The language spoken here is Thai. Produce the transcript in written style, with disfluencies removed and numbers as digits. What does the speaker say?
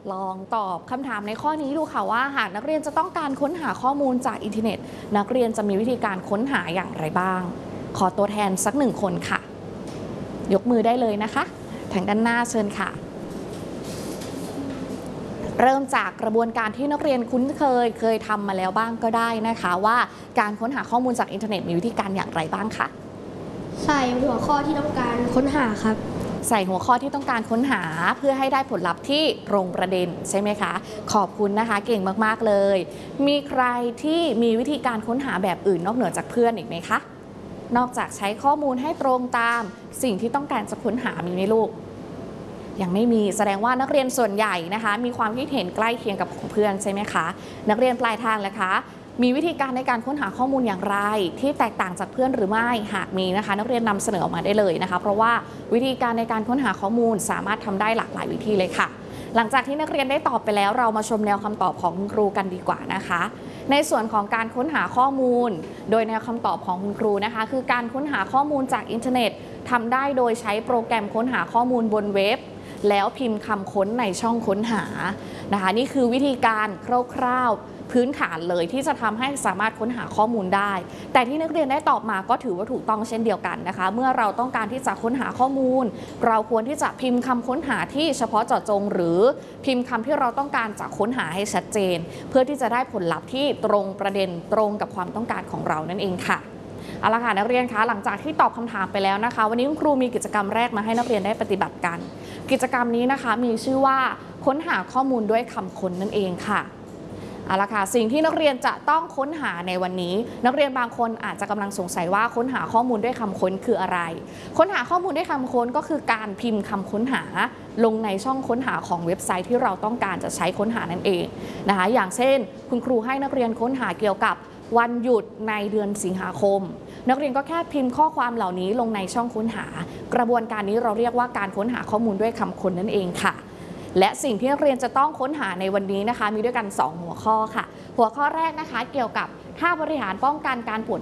ลองตอบคำถามในข้อนี้ดูค่ะว่าหากนักเรียนจะต้องการค้นหาข้อมูลจากอินเทอร์เน็ตนักเรียนจะมีวิธีการค้นหาอย่างไรบ้างขอตัวแทนสักหนึ่งคนค่ะยกมือได้เลยนะคะทางด้านหน้าเชิญค่ะเริ่มจากกระบวนการที่นักเรียนคุ้นเคยทำมาแล้วบ้างก็ได้นะคะว่าการค้นหาข้อมูลจากอินเทอร์เน็ตมีวิธีการอย่างไรบ้างคะใส่หัวข้อที่ต้องการค้นหาครับใส่หัวข้อที่ต้องการค้นหาเพื่อให้ได้ผลลัพธ์ที่ตรงประเด็นใช่ไหมคะขอบคุณนะคะเก่งมากๆเลยมีใครที่มีวิธีการค้นหาแบบอื่นนอกเหนือจากเพื่อนอีกไหมคะนอกจากใช้ข้อมูลให้ตรงตามสิ่งที่ต้องการจะค้นหามีไหมลูกยังไม่มีแสดงว่านักเรียนส่วนใหญ่นะคะมีความคิดเห็นใกล้เคียงกับของเพื่อนใช่ไหมคะนักเรียนปลายทางล่ะคะมีวิธีการในการค้นหาข้อมูลอย่างไรที่แตกต่างจากเพื่อนหรือไม่หากมีนะคะนักเรียนนำเสนอออกมาได้เลยนะคะเพราะว่าวิธีการในการค้นหาข้อมูลสามารถทำได้หลากหลายวิธีเลยค่ะหลังจากที่นักเรียนได้ตอบไปแล้วเรามาชมแนวคำตอบของคุณครูกันดีกว่านะคะในส่วนของการค้นหาข้อมูลโดยแนวคำตอบของคุณครูนะคะคือการค้นหาข้อมูลจากอินเทอร์เน็ตทำได้โดยใช้โปรแกรมค้นหาข้อมูลบนเว็บแล้วพิมพ์คำค้นในช่องค้นหานะคะนี่คือวิธีการคร่าวๆพื้นฐานเลยที่จะทำให้สามารถค้นหาข้อมูลได้แต่ที่นักเรียนได้ตอบมาก็ถือว่าถูกต้องเช่นเดียวกันนะคะเมื่อเราต้องการที่จะค้นหาข้อมูลเราควรที่จะพิมพ์คำค้นหาที่เฉพาะเจาะจงหรือพิมพ์คำที่เราต้องการจะค้นหาให้ชัดเจนเพื่อที่จะได้ผลลัพธ์ที่ตรงประเด็นตรงกับความต้องการของเรานั่นเองค่ะเอาละค่ะนักเรียนคะหลังจากที่ตอบคำถามไปแล้วนะคะวันนี้คุณครูมีกิจกรรมแรกมาให้นักเรียนได้ปฏิบัติกันกิจกรรมนี้นะคะมีชื่อว่าค้นหาข้อมูลด้วยคำค้นนั่นเองค่ะเอาละค่ะสิ่งที่นักเรียนจะต้องค้นหาในวันนี้นักเรียนบางคนอาจจะกำลังสงสัยว่าค้นหาข้อมูลด้วยคำค้นคืออะไรค้นหาข้อมูลด้วยคำค้นก็คือการพิมพ์คำค้นหาลงในช่องค้นหาของเว็บไซต์ที่เราต้องการจะใช้ค้นหานั่นเองนะคะอย่างเช่นคุณครูให้นักเรียนค้นหาเกี่ยวกับวันหยุดในเดือนสิงหาคมนักเรียนก็แค่พิมพ์ข้อความเหล่านี้ลงในช่องค้นหากระบวนการนี้เราเรียกว่าการค้นหาข้อมูลด้วยคำค้นนั่นเองค่ะและสิ่งที่นักเรียนจะต้องค้นหาในวันนี้นะคะมีด้วยกัน2หัวข้อค่ะหัวข้อแรกนะคะเกี่ยวกับท่าบริหารป้องกันการปวด